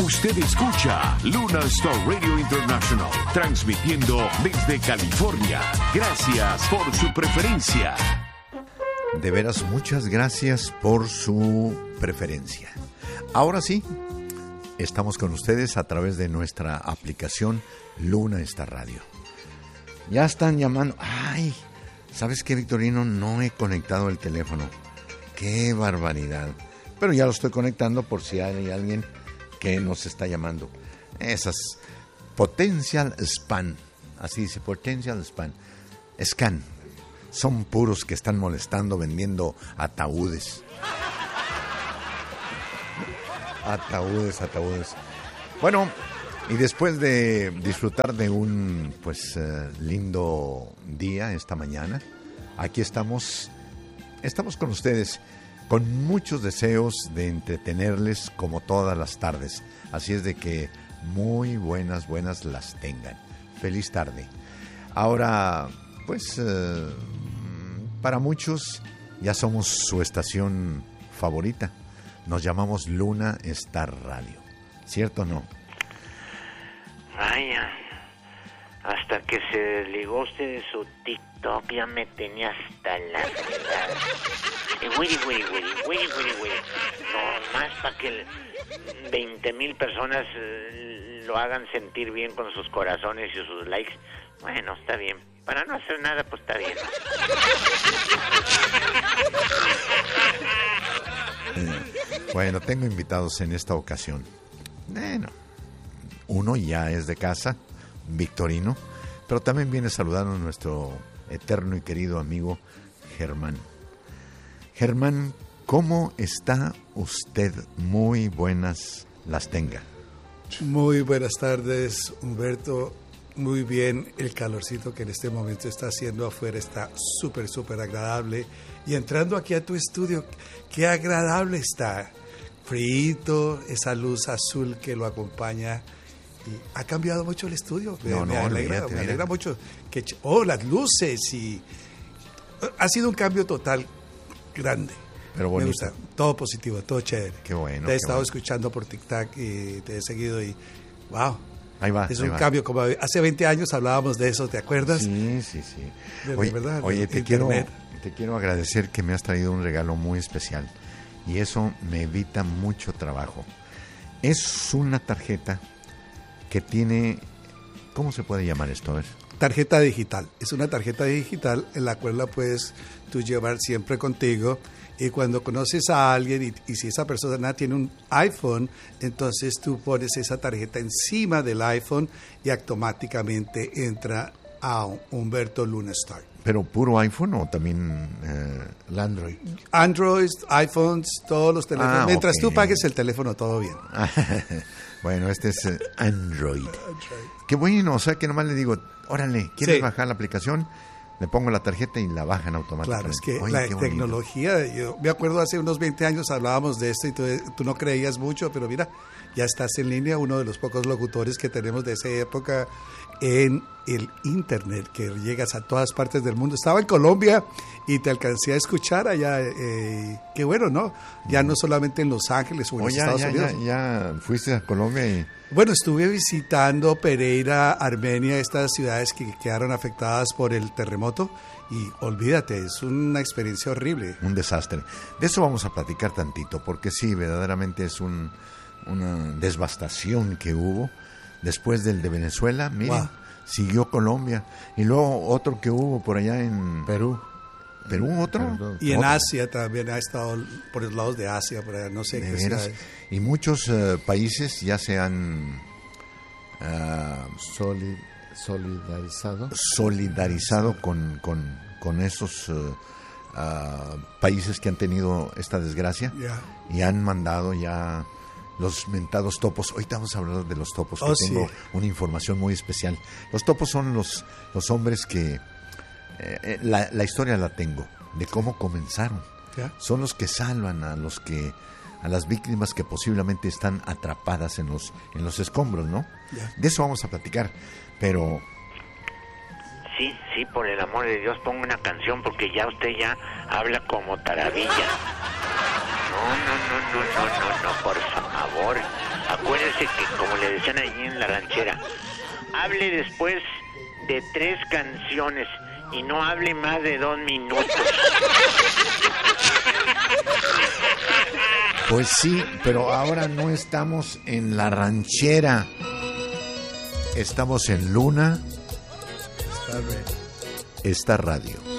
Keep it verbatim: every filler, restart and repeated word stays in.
Usted escucha Luna Star Radio International, transmitiendo desde California. Gracias por su preferencia. De veras, muchas gracias por su preferencia. Ahora sí, estamos con ustedes a través de nuestra aplicación Luna Star Radio. Ya están llamando. Ay, ¿sabes qué, Victorino? No he conectado el teléfono. ¡Qué barbaridad! Pero ya lo estoy conectando por si hay alguien que nos está llamando. Esas Potential Spam, así dice, Potential Spam, Scan, son puros que están molestando vendiendo ataúdes. Ataúdes, ataúdes. Bueno, y después de disfrutar de un pues uh, lindo día esta mañana, aquí estamos, estamos con ustedes, con muchos deseos de entretenerles como todas las tardes. Así es de que muy buenas, buenas las tengan. Feliz tarde. Ahora, pues, uh, para muchos ya somos su estación favorita. Nos llamamos Luna Star Radio. ¿Cierto o no? Vaya, hasta que se desligó usted de su TikTok ya me tenía hasta la fregada. Y Willy, Willy, Willy, Willy, Willy, Willy. No más para que veinte mil personas eh, lo hagan sentir bien con sus corazones y sus likes. Bueno, está bien. Para no hacer nada, pues está bien. Eh, bueno, tengo invitados en esta ocasión. Bueno, uno ya es de casa, Victorino, pero también viene saludando a nuestro eterno y querido amigo Germán. Germán, ¿cómo está usted? Muy buenas las tenga. Muy buenas tardes, Humberto. Muy bien, el calorcito que en este momento está haciendo afuera está súper, súper agradable. Y entrando aquí a tu estudio, qué agradable está. Frío, esa luz azul que lo acompaña. Y ha cambiado mucho el estudio. Me, no, me no, alegra, olvídate, me alegra mira. mucho. Que, oh, las luces y... Ha sido un cambio total grande. Pero bonito. Me gusta, todo positivo, todo chévere. Qué bueno. Te he qué estado bueno. escuchando por TikTok y te he seguido y... ¡Wow! Ahí va. Es ahí un va. cambio, como hace veinte años hablábamos de eso, ¿te acuerdas? Sí, sí, sí. De Oye, verdad, oye de te, quiero, internet. te quiero agradecer que me has traído un regalo muy especial y eso me evita mucho trabajo. Es una tarjeta que tiene... ¿Cómo se puede llamar esto? A ver. Tarjeta digital. Es una tarjeta digital en la cual la puedes tú llevar siempre contigo. Y cuando conoces a alguien y, y si esa persona tiene un iPhone, entonces tú pones esa tarjeta encima del iPhone y automáticamente entra a Humberto Luna Star. ¿Pero puro iPhone o también eh, el Android? Android, iPhones, todos los teléfonos. Ah, Mientras ok. tú pagues el teléfono, todo bien. Bueno, este es eh, Android. Qué bueno, o sea que nomás le digo, órale, ¿quieres Sí. bajar la aplicación? Le pongo la tarjeta y la bajan automáticamente. Claro, es que Oye, la qué bonito. tecnología, yo me acuerdo hace unos veinte años hablábamos de esto y tú, tú no creías mucho, pero mira, ya estás en línea, uno de los pocos locutores que tenemos de esa época en el internet, que llegas a todas partes del mundo. Estaba en Colombia y te alcancé a escuchar allá, eh, qué bueno, ¿no? Ya no solamente en Los Ángeles o en Oye, los ya, Estados ya, Unidos. ya, ya fuiste a Colombia y... Bueno, estuve visitando Pereira, Armenia, estas ciudades que quedaron afectadas por el terremoto y olvídate, es una experiencia horrible. Un desastre. De eso vamos a platicar tantito, porque sí, verdaderamente es un, una devastación que hubo. Después del de Venezuela, miren, Wow. siguió Colombia. Y luego otro que hubo por allá en Perú. Perú, otro. Y en Otro. Asia también ha estado por los lados de Asia, por allá, no sé De qué veras. ciudades. Y muchos eh, países ya se han ah, Soli- solidarizado. solidarizado con, con, con esos eh, ah, países que han tenido esta desgracia. Ya. Y han mandado ya los mentados topos. Ahorita vamos a hablar de los topos, que Oh, tengo sí. una información muy especial. Los topos son los, los hombres que... eh, la, la historia la tengo, de cómo comenzaron. ¿Ya? Son los que salvan a los que a las víctimas que posiblemente están atrapadas en los en los escombros, ¿no? Ya. De eso vamos a platicar, pero Sí, sí, por el amor de Dios, ponga una canción porque ya usted ya habla como taravilla. No, no, no, no, no, no, no, por favor. Acuérdese Dice que, como le decían allí en la ranchera, hable después de tres canciones y no hable más de dos minutos. Pues sí, pero ahora no estamos en la ranchera. Estamos en Luna. Esta radio.